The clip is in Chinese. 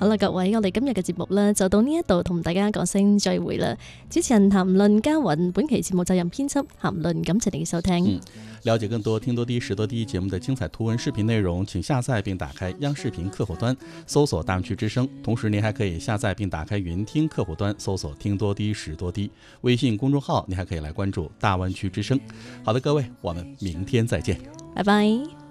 好啦，各位，我哋今日嘅節目呢，就到呢一度同大家講聲再會啦。主持人譚論嘉雲，本期節目責任編輯譚論，感謝你嘅收聽。 了解更多聽多啲識多啲節目的精彩圖文視頻內容，請下載並打開央視頻客戶端，搜索大灣區之聲。同時，您還可以下載並打開雲聽客戶端，搜索聽多啲識多啲。微信公眾號，你還可以來關注大灣區之聲。好的，各位，我們明天再見， 拜拜。